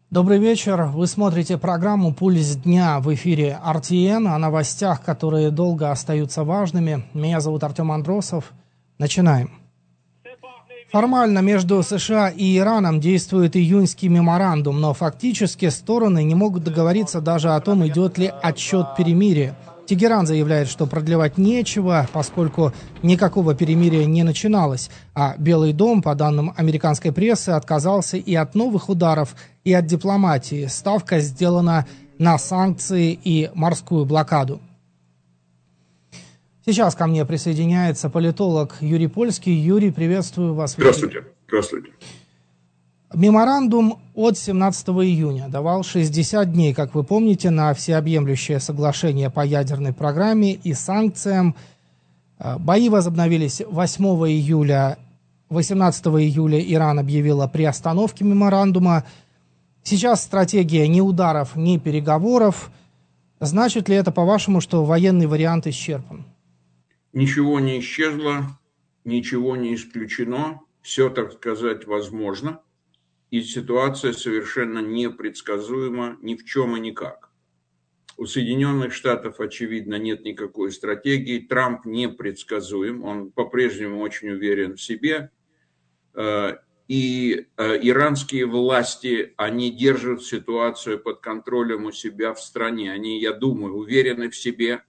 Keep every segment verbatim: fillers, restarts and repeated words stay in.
Добрый вечер. Вы смотрите программу «Пульс дня» в эфире эр ти эн о новостях, которые долго остаются важными. Меня зовут Артем Андросов. Начинаем. Формально между США и Ираном действует июньский меморандум, но фактически стороны не могут договориться даже о том, идет ли отсчет перемирия. Тегеран заявляет, что продлевать нечего, поскольку никакого перемирия не начиналось, а Белый дом, по данным американской прессы, отказался и от новых ударов, и от дипломатии. Ставка сделана на санкции и морскую блокаду. Сейчас ко мне присоединяется политолог Юрий Польский. Юрий, приветствую вас. Здравствуйте. Здравствуйте. Меморандум от семнадцатого июня давал шестьдесят дней, как вы помните, на всеобъемлющее соглашение по ядерной программе и санкциям. Бои возобновились восьмого июля. восемнадцатого июля Иран объявил о приостановке меморандума. Сейчас стратегия ни ударов, ни переговоров. Значит ли это, по-вашему, что военный вариант исчерпан? Ничего не исчезло, ничего не исключено. Все, так сказать, возможно. И ситуация совершенно непредсказуема ни в чем и никак. У Соединенных Штатов, очевидно, нет никакой стратегии. Трамп непредсказуем. Он по-прежнему очень уверен в себе. И иранские власти, они держат ситуацию под контролем у себя в стране. Они, я думаю, уверены в себе.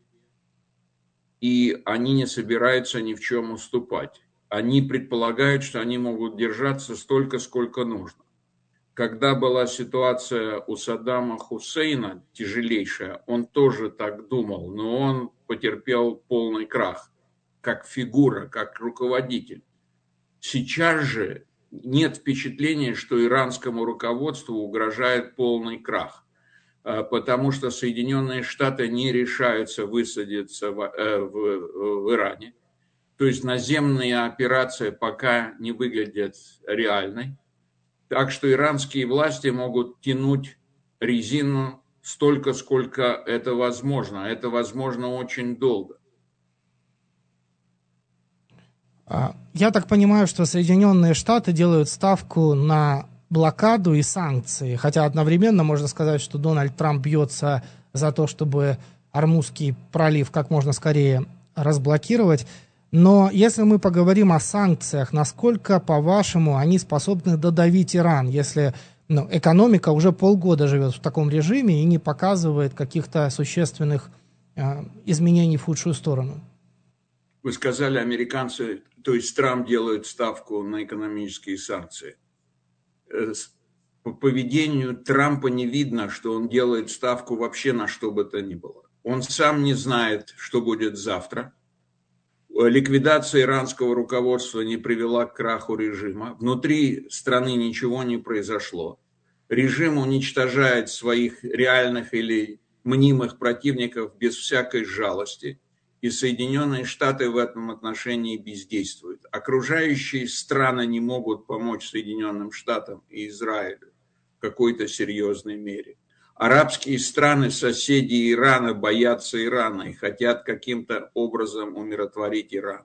И они не собираются ни в чем уступать. Они предполагают, что они могут держаться столько, сколько нужно. Когда была ситуация у Саддама Хусейна тяжелейшая, он тоже так думал, но он потерпел полный крах, как фигура, как руководитель. Сейчас же нет впечатления, что иранскому руководству угрожает полный крах, потому что Соединенные Штаты не решаются высадиться в, в, в Иране. То есть наземная операция пока не выглядит реальной. Так что иранские власти могут тянуть резину столько, сколько это возможно. Это возможно очень долго. Я так понимаю, что Соединенные Штаты делают ставку на блокаду и санкции. Хотя одновременно можно сказать, что Дональд Трамп бьется за то, чтобы Ормузский пролив как можно скорее разблокировать. Но если мы поговорим о санкциях, насколько, по-вашему, они способны додавить Иран, если ну, экономика уже полгода живет в таком режиме и не показывает каких-то существенных э, изменений в худшую сторону? Вы сказали, американцы, то есть Трамп делает ставку на экономические санкции. По поведению Трампа не видно, что он делает ставку вообще на что бы то ни было. Он сам не знает, что будет завтра. Ликвидация иранского руководства не привела к краху режима. Внутри страны ничего не произошло. Режим уничтожает своих реальных или мнимых противников без всякой жалости. И Соединенные Штаты в этом отношении бездействуют. Окружающие страны не могут помочь Соединенным Штатам и Израилю в какой-то серьезной мере. Арабские страны, соседи Ирана, боятся Ирана и хотят каким-то образом умиротворить Иран.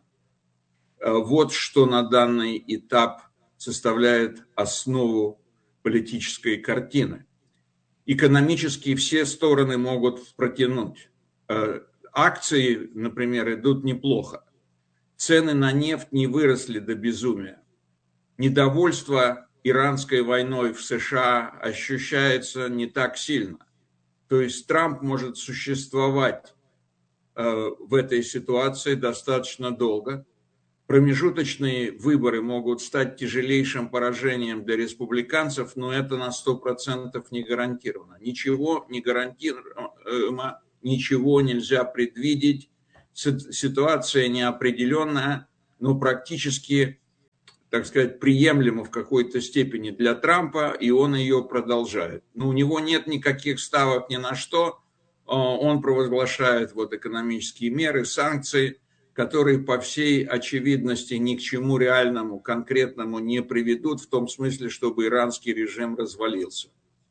Вот что на данный этап составляет основу политической картины. Экономически все стороны могут протянуть. Акции, например, идут неплохо. Цены на нефть не выросли до безумия. Недовольство иранской войной в США ощущается не так сильно. То есть Трамп может существовать э, в этой ситуации достаточно долго. Промежуточные выборы могут стать тяжелейшим поражением для республиканцев, но это на сто процентов не гарантировано. Ничего не гарантировано, ничего нельзя предвидеть. Ситуация неопределенная, но практически, так сказать, приемлемо в какой-то степени для Трампа, и он ее продолжает. Но у него нет никаких ставок ни на что. Он провозглашает вот экономические меры, санкции, которые по всей очевидности ни к чему реальному, конкретному не приведут, в том смысле, чтобы иранский режим развалился.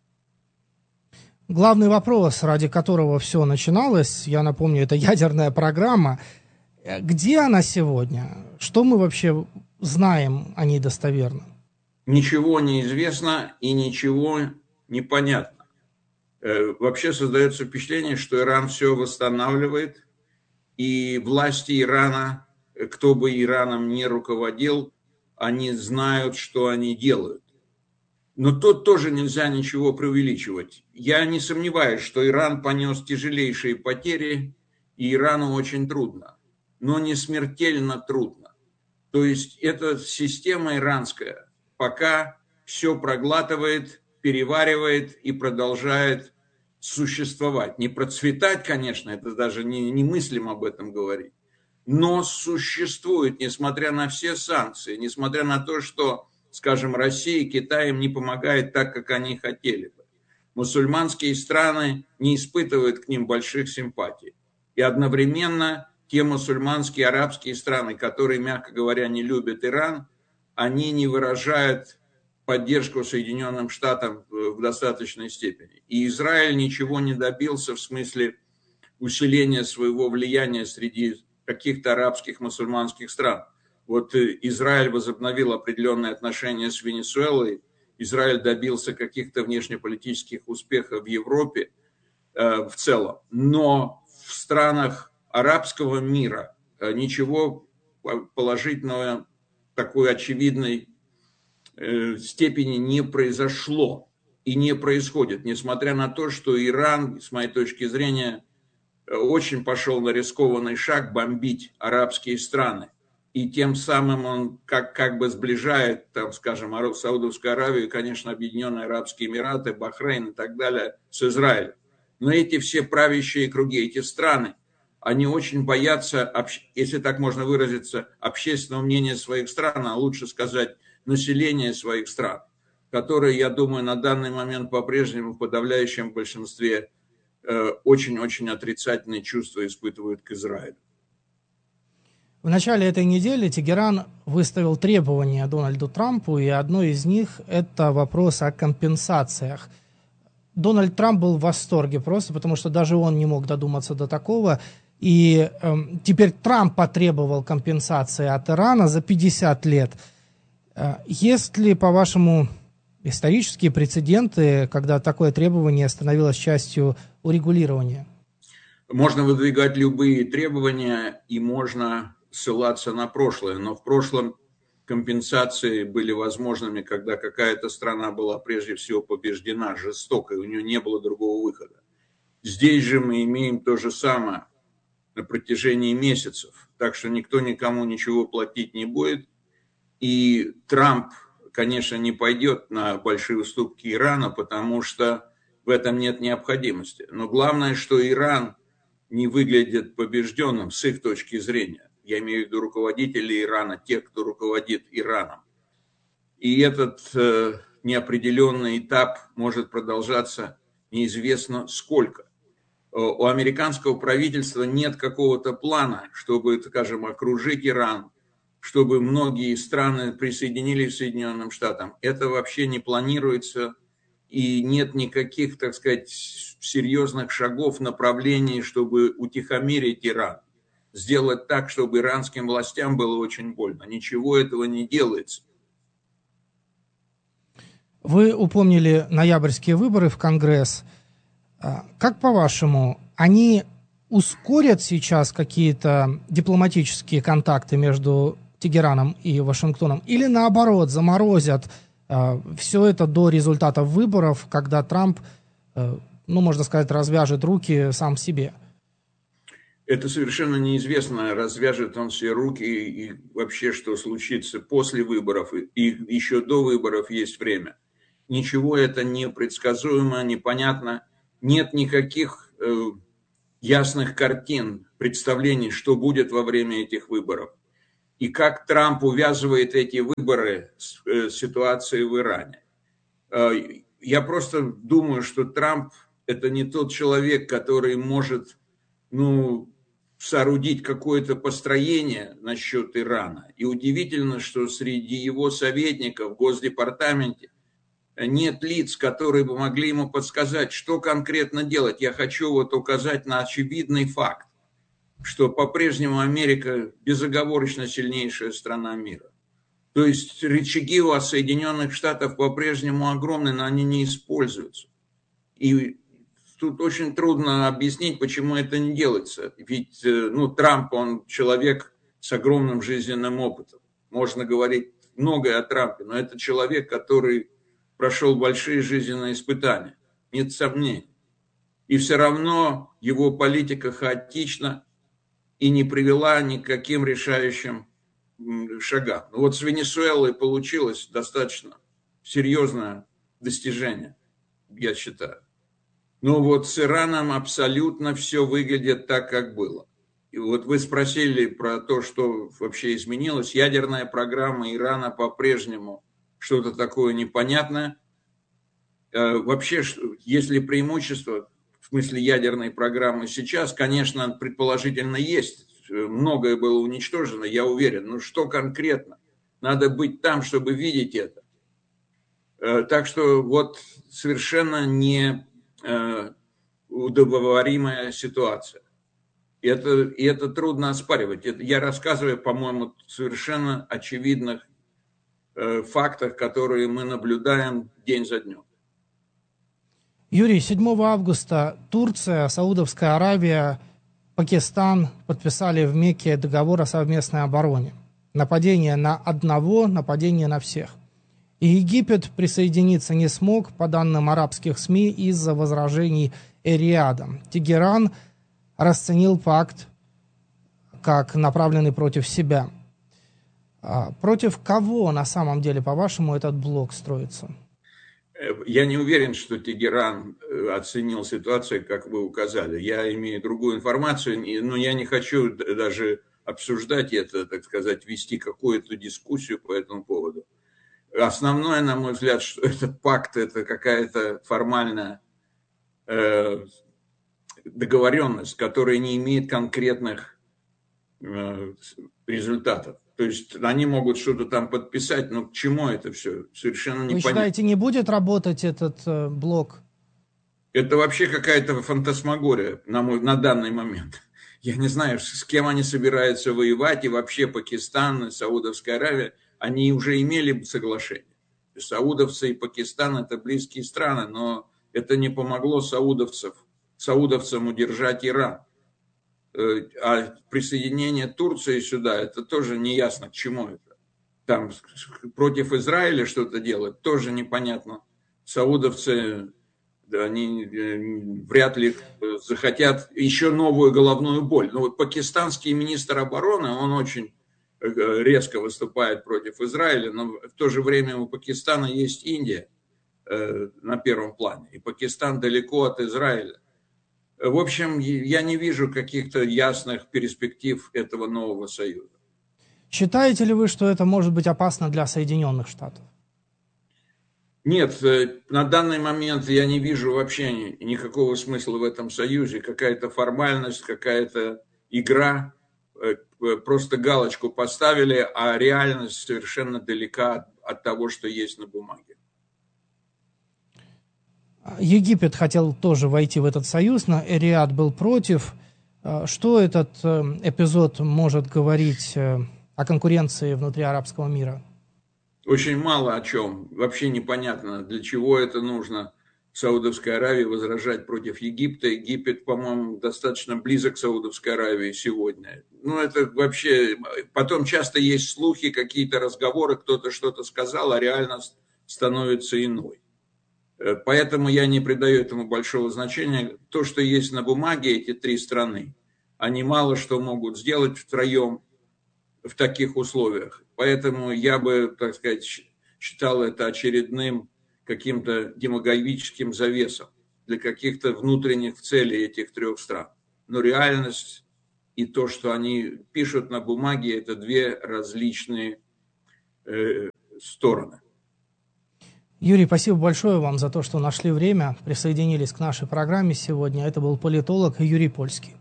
Главный вопрос, ради которого все начиналось, я напомню, это ядерная программа. Где она сегодня? Что мы вообще знаем о ней достоверно? Ничего не известно и ничего непонятно. Вообще создается впечатление, что Иран все восстанавливает, и власти Ирана, кто бы Ираном не руководил, они знают, что они делают. Но тут тоже нельзя ничего преувеличивать. Я не сомневаюсь, что Иран понес тяжелейшие потери, и Ирану очень трудно, но не смертельно трудно. То есть эта система иранская пока все проглатывает, переваривает и продолжает существовать. Не процветать, конечно, это даже не, не мыслим об этом говорить, но существует, несмотря на все санкции, несмотря на то, что, скажем, Россия и Китай им не помогают так, как они хотели бы. Мусульманские страны не испытывают к ним больших симпатий. И одновременно те мусульманские арабские страны, которые, мягко говоря, не любят Иран, они не выражают поддержку Соединенным Штатам в достаточной степени. И Израиль ничего не добился в смысле усиления своего влияния среди каких-то арабских мусульманских стран. Вот Израиль возобновил определенные отношения с Венесуэлой, Израиль добился каких-то внешнеполитических успехов в Европе э, в целом, но в странах арабского мира э, ничего положительного такой очевидной э, степени не произошло и не происходит, несмотря на то, что Иран, с моей точки зрения, очень пошел на рискованный шаг бомбить арабские страны. И тем самым он как, как бы сближает, там, скажем, Саудовскую Аравию, конечно, Объединенные Арабские Эмираты, Бахрейн и так далее с Израилем. Но эти все правящие круги, эти страны, они очень боятся, если так можно выразиться, общественного мнения своих стран, а лучше сказать, населения своих стран, которые, я думаю, на данный момент по-прежнему в подавляющем большинстве очень-очень отрицательные чувства испытывают к Израилю. В начале этой недели Тегеран выставил требования Дональду Трампу, и одно из них – это вопрос о компенсациях. Дональд Трамп был в восторге просто, потому что даже он не мог додуматься до такого. И э, теперь Трамп потребовал компенсации от Ирана за пятьдесят лет. Э, есть ли, по-вашему, исторические прецеденты, когда такое требование становилось частью урегулирования? Можно выдвигать любые требования, и можно ссылаться на прошлое, но в прошлом компенсации были возможными, когда какая-то страна была прежде всего побеждена жестоко, и у нее не было другого выхода. Здесь же мы имеем то же самое на протяжении месяцев, так что никто никому ничего платить не будет, и Трамп, конечно, не пойдет на большие уступки Ирана, потому что в этом нет необходимости. Но главное, что Иран не выглядит побежденным с их точки зрения. Я имею в виду руководителей Ирана, тех, кто руководит Ираном. И этот э, неопределенный этап может продолжаться неизвестно сколько. У американского правительства нет какого-то плана, чтобы, скажем, окружить Иран, чтобы многие страны присоединились к Соединенным Штатам. Это вообще не планируется, и нет никаких, так сказать, серьезных шагов в направлении, чтобы утихомирить Иран. Сделать так, чтобы иранским властям было очень больно. Ничего этого не делается. Вы упомнили ноябрьские выборы в Конгресс. Как по-вашему, они ускорят сейчас какие-то дипломатические контакты между Тегераном и Вашингтоном? Или наоборот, заморозят все это до результатов выборов, когда Трамп, ну, можно сказать, развяжет руки сам себе? Это совершенно неизвестно, развяжет он все руки и вообще что случится после выборов, и еще до выборов есть время. Ничего это не предсказуемо, непонятно. Нет никаких э, ясных картин, представлений, что будет во время этих выборов. И как Трамп увязывает эти выборы с э, ситуацией в Иране. Э, я просто думаю, что Трамп это не тот человек, который может, ну, соорудить какое-то построение насчет Ирана. И удивительно, что среди его советников в Госдепартаменте нет лиц, которые бы могли ему подсказать, что конкретно делать. Я хочу вот указать на очевидный факт, что по-прежнему Америка безоговорочно сильнейшая страна мира. То есть рычаги у Соединенных Штатов по-прежнему огромны, но они не используются. И тут очень трудно объяснить, почему это не делается. Ведь ну, Трамп, он человек с огромным жизненным опытом. Можно говорить многое о Трампе, но это человек, который прошел большие жизненные испытания. Нет сомнений. И все равно его политика хаотична и не привела ни к каким решающим шагам. Ну вот с Венесуэлой получилось достаточно серьезное достижение, я считаю. Но вот с Ираном абсолютно все выглядит так, как было. И вот вы спросили про то, что вообще изменилось. Ядерная программа Ирана по-прежнему что-то такое непонятное. Вообще, если преимущество в смысле ядерной программы сейчас, конечно, предположительно есть. Многое было уничтожено, я уверен. Но что конкретно? Надо быть там, чтобы видеть это. Так что вот совершенно не удовлетворимая ситуация. И это, и это трудно оспаривать. Это я рассказываю, по-моему, совершенно очевидных фактах, которые мы наблюдаем день за днем. Юрий, седьмого августа Турция, Саудовская Аравия, Пакистан подписали в Мекке договор о совместной обороне. Нападение на одного, нападение на всех. И Египет присоединиться не смог, по данным арабских СМИ, из-за возражений Эр-Рияда. Тегеран расценил пакт как направленный против себя. Против кого на самом деле, по-вашему, этот блок строится? Я не уверен, что Тегеран оценил ситуацию, как вы указали. Я имею другую информацию, но я не хочу даже обсуждать это, так сказать, вести какую-то дискуссию по этому поводу. Основное, на мой взгляд, что этот пакт – это какая-то формальная э, договоренность, которая не имеет конкретных э, результатов. То есть они могут что-то там подписать, но к чему это все? Совершенно непонятно. Вы считаете, не будет работать этот э, блок? Это вообще какая-то фантасмагория на, мой, на данный момент. Я не знаю, с кем они собираются воевать, и вообще Пакистан, и Саудовская Аравия, они уже имели соглашение. Саудовцы и Пакистан – это близкие страны, но это не помогло саудовцев, саудовцам удержать Иран. А присоединение Турции сюда, это тоже не ясно, к чему это. Там против Израиля что-то делать, тоже непонятно. Саудовцы, да, они вряд ли захотят еще новую головную боль. Но вот пакистанский министр обороны, он очень резко выступает против Израиля, но в то же время у Пакистана есть Индия на первом плане, и Пакистан далеко от Израиля. В общем, я не вижу каких-то ясных перспектив этого нового союза. Считаете ли вы, что это может быть опасно для Соединенных Штатов? Нет, на данный момент я не вижу вообще никакого смысла в этом союзе. Какая-то формальность, какая-то игра. Просто галочку поставили, а реальность совершенно далека от того, что есть на бумаге. Египет хотел тоже войти в этот союз, но Эр-Рияд был против. Что этот эпизод может говорить о конкуренции внутри арабского мира? Очень мало о чем. Вообще непонятно, для чего это нужно Саудовской Аравии возражать против Египта. Египет, по-моему, достаточно близок к Саудовской Аравии сегодня. Ну, это вообще... Потом часто есть слухи, какие-то разговоры, кто-то что-то сказал, а реальность становится иной. Поэтому я не придаю этому большого значения. То, что есть на бумаге, эти три страны, они мало что могут сделать втроем в таких условиях. Поэтому я бы, так сказать, считал это очередным каким-то демагогическим завесом для каких-то внутренних целей этих трех стран. Но реальность и то, что они пишут на бумаге, это две различные э, стороны. Юрий, спасибо большое вам за то, что нашли время, присоединились к нашей программе сегодня. Это был политолог Юрий Польский.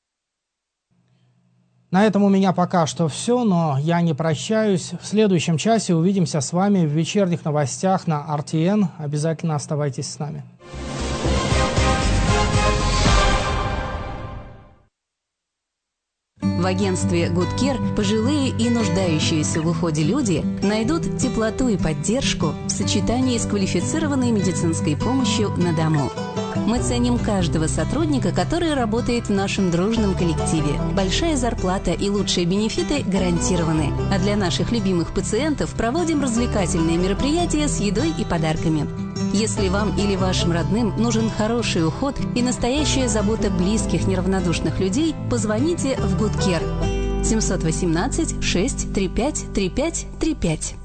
На этом у меня пока что все, но я не прощаюсь. В следующем часе увидимся с вами в вечерних новостях на эр ти эн. Обязательно оставайтесь с нами. В агентстве Good Care пожилые и нуждающиеся в уходе люди найдут теплоту и поддержку в сочетании с квалифицированной медицинской помощью на дому. Мы ценим каждого сотрудника, который работает в нашем дружном коллективе. Большая зарплата и лучшие бенефиты гарантированы. А для наших любимых пациентов проводим развлекательные мероприятия с едой и подарками. Если вам или вашим родным нужен хороший уход и настоящая забота близких неравнодушных людей, позвоните в Good Care семь один восемь шесть три пять три пять три пять.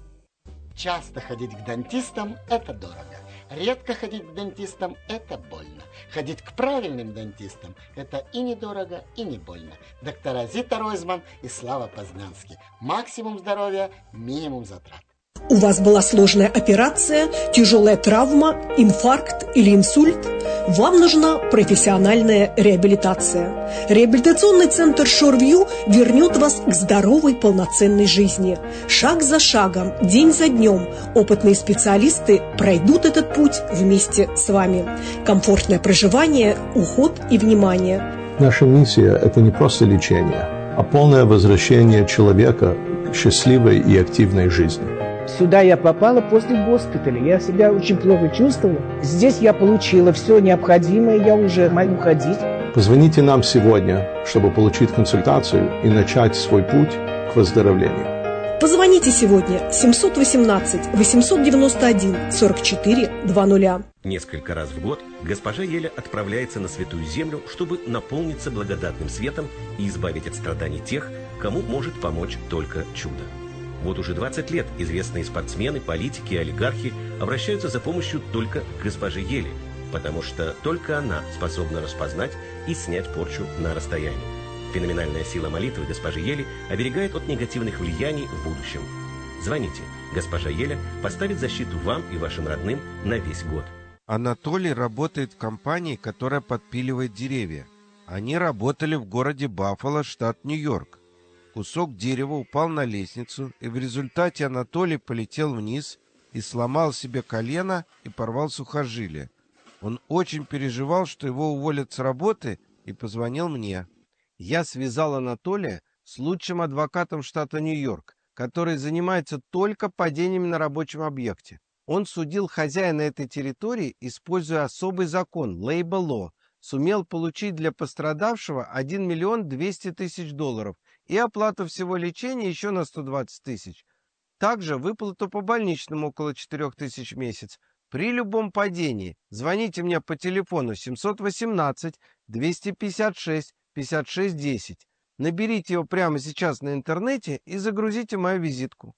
Часто ходить к дантистам – это дорого. Редко ходить к дантистам – это больно. Ходить к правильным дантистам – это и недорого, и не больно. Доктора Зита Ройзман и Слава Познанский. Максимум здоровья, минимум затрат. У вас была сложная операция, тяжелая травма, инфаркт или инсульт? Вам нужна профессиональная реабилитация. Реабилитационный центр Шорвью вернет вас к здоровой полноценной жизни. Шаг за шагом, день за днем опытные специалисты пройдут этот путь вместе с вами. Комфортное проживание, уход и внимание. Наша миссия – это не просто лечение, а полное возвращение человека к счастливой и активной жизни. Сюда я попала после госпиталя. Я себя очень плохо чувствовала. Здесь я получила все необходимое, я уже могу ходить. Позвоните нам сегодня, чтобы получить консультацию и начать свой путь к выздоровлению. Позвоните сегодня семь один восемь восемь девять один сорок четыре двадцать. Несколько раз в год госпожа Еля отправляется на Святую Землю, чтобы наполниться благодатным светом и избавить от страданий тех, кому может помочь только чудо. Вот уже двадцать лет известные спортсмены, политики и олигархи обращаются за помощью только к госпоже Еле, потому что только она способна распознать и снять порчу на расстоянии. Феноменальная сила молитвы госпожи Ели оберегает от негативных влияний в будущем. Звоните. Госпожа Еля поставит защиту вам и вашим родным на весь год. Анатолий работает в компании, которая подпиливает деревья. Они работали в городе Баффало, штат Нью-Йорк. Кусок дерева упал на лестницу, и в результате Анатолий полетел вниз и сломал себе колено и порвал сухожилие. Он очень переживал, что его уволят с работы, и позвонил мне. Я связал Анатолия с лучшим адвокатом штата Нью-Йорк, который занимается только падениями на рабочем объекте. Он судил хозяина этой территории, используя особый закон Labor Law, сумел получить для пострадавшего один миллион двести тысяч долларов и оплату всего лечения еще на сто двадцать тысяч. Также выплату по больничному около четырех тысяч в месяц. При любом падении звоните мне по телефону семь один восемь двести пятьдесят шесть пятьдесят шесть десять. Наберите его прямо сейчас на интернете и загрузите мою визитку.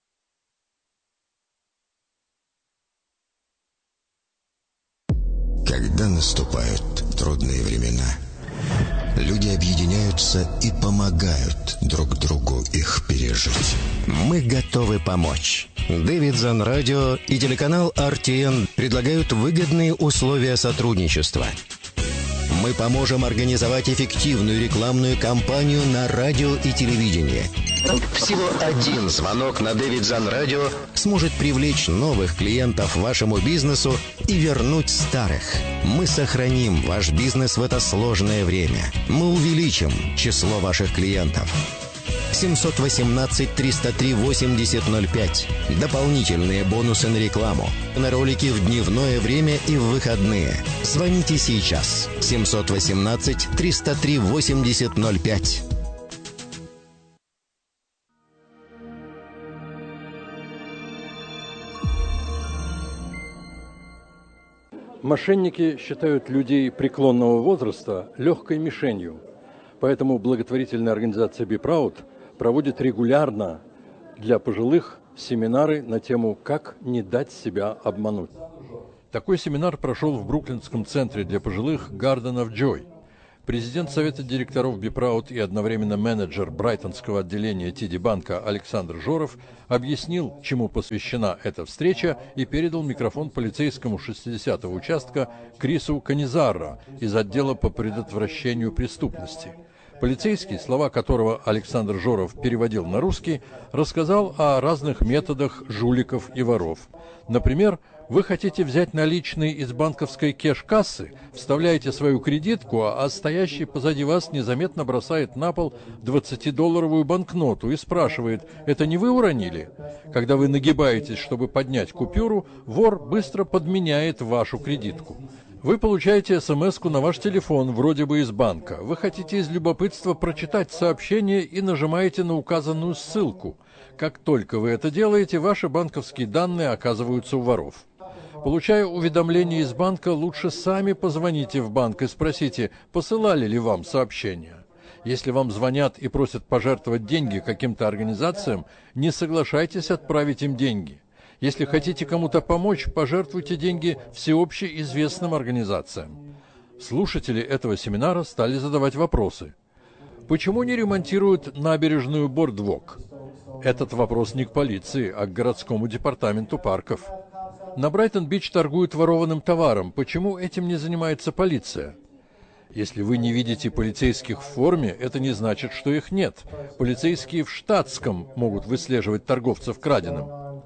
Когда наступают трудные времена, люди объединяются и помогают друг другу их пережить. Мы готовы помочь. Davidson Radio и телеканал ар ти эн предлагают выгодные условия сотрудничества. Мы поможем организовать эффективную рекламную кампанию на радио и телевидении. Всего один звонок на Davidson Radio сможет привлечь новых клиентов вашему бизнесу и вернуть старых. Мы сохраним ваш бизнес в это сложное время. Мы увеличим число ваших клиентов. семь один восемь триста три восемьдесят ноль пять. Дополнительные бонусы на рекламу. На ролики в дневное время и в выходные. Звоните сейчас. семь один восемь триста три восемьдесят ноль пять. Мошенники считают людей преклонного возраста легкой мишенью. Поэтому благотворительная организация Be Proud проводит регулярно для пожилых семинары на тему «Как не дать себя обмануть». Такой семинар прошел в бруклинском центре для пожилых Garden of Joy. Президент Совета директоров Be Proud и одновременно менеджер брайтонского отделения Ти Ди банка Александр Жоров объяснил, чему посвящена эта встреча, и передал микрофон полицейскому шестидесятого участка Крису Канизарро из отдела по предотвращению преступности. Полицейский, слова которого Александр Жоров переводил на русский, рассказал о разных методах жуликов и воров. Например, вы хотите взять наличные из банковской кэш-кассы, вставляете свою кредитку, а стоящий позади вас незаметно бросает на пол двадцатидолларовую банкноту и спрашивает: «Это не вы уронили?» Когда вы нагибаетесь, чтобы поднять купюру, вор быстро подменяет вашу кредитку. Вы получаете смс-ку на ваш телефон, вроде бы из банка. Вы хотите из любопытства прочитать сообщение и нажимаете на указанную ссылку. Как только вы это делаете, ваши банковские данные оказываются у воров. Получая уведомление из банка, лучше сами позвоните в банк и спросите, посылали ли вам сообщение. Если вам звонят и просят пожертвовать деньги каким-то организациям, не соглашайтесь отправить им деньги. Если хотите кому-то помочь, пожертвуйте деньги всеобщеизвестным организациям. Слушатели этого семинара стали задавать вопросы. Почему не ремонтируют набережную Бордвок? Этот вопрос не к полиции, а к городскому департаменту парков. На Брайтон-Бич торгуют ворованным товаром. Почему этим не занимается полиция? Если вы не видите полицейских в форме, это не значит, что их нет. Полицейские в штатском могут выслеживать торговцев краденым.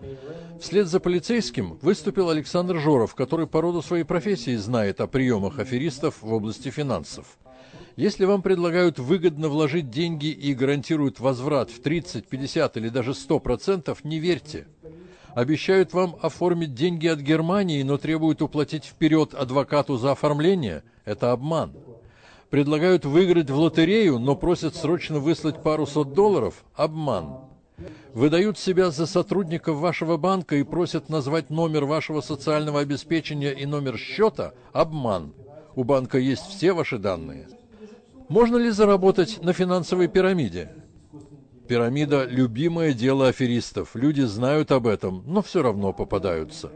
Вслед за полицейским выступил Александр Жоров, который по роду своей профессии знает о приемах аферистов в области финансов. Если вам предлагают выгодно вложить деньги и гарантируют возврат в тридцать, пятьдесят или даже сто процентов, не верьте. Обещают вам оформить деньги от Германии, но требуют уплатить вперед адвокату за оформление – это обман. Предлагают выиграть в лотерею, но просят срочно выслать пару сот долларов – обман. Выдают себя за сотрудников вашего банка и просят назвать номер вашего социального обеспечения и номер счета – обман. У банка есть все ваши данные. Можно ли заработать на финансовой пирамиде? Пирамида – любимое дело аферистов. Люди знают об этом, но все равно попадаются.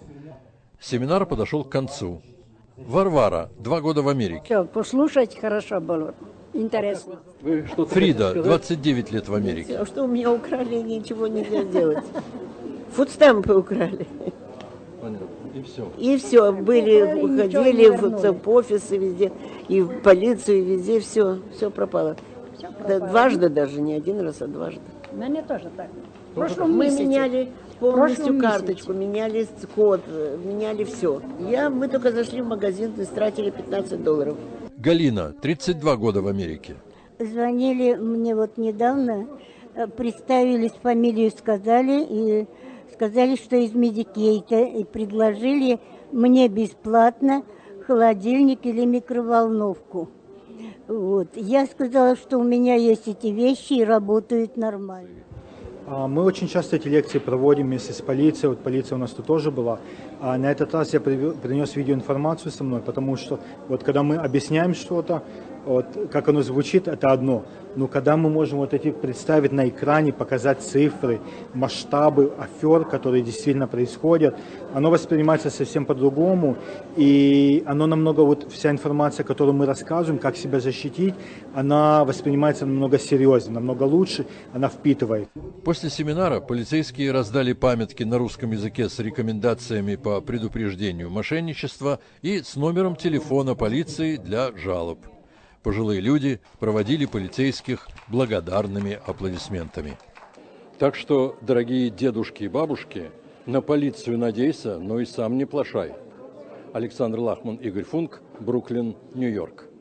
Семинар подошел к концу. Варвара, два года в Америке. Все, послушать хорошо было. Интересно. Вы что-то Фрида, двадцать девять лет в Америке. А что у меня украли, ничего нельзя делать. Фудстампы украли. Понятно. И все. И все. Были, уходили в офисы везде, и в полицию, и везде все, все пропало. Да, дважды даже, не один раз, а дважды. Мне тоже так. Мы меняли полностью карточку, меняли код, меняли все. Я, мы только зашли в магазин, истратили пятнадцать долларов. Галина, тридцать два года в Америке. Звонили мне вот недавно, представились, фамилию сказали, и сказали, что из Медикейта, и предложили мне бесплатно холодильник или микроволновку. Вот. Я сказала, что у меня есть эти вещи и работают нормально. Мы очень часто эти лекции проводим вместе с полицией. Вот полиция у нас тут тоже была. А на этот раз я принес видеоинформацию со мной, потому что вот когда мы объясняем что-то, вот, как оно звучит, это одно. Но когда мы можем вот эти представить на экране, показать цифры, масштабы афер, которые действительно происходят, оно воспринимается совсем по-другому. И оно намного, вот вся информация, которую мы рассказываем, как себя защитить, она воспринимается намного серьезнее, намного лучше, она впитывает. После семинара полицейские раздали памятки на русском языке с рекомендациями по предупреждению мошенничества и с номером телефона полиции для жалоб. Пожилые люди проводили полицейских благодарными аплодисментами. Так что, дорогие дедушки и бабушки, на полицию надейся, но и сам не плашай. Александр Лахман, Игорь Функ, Бруклин, Нью-Йорк.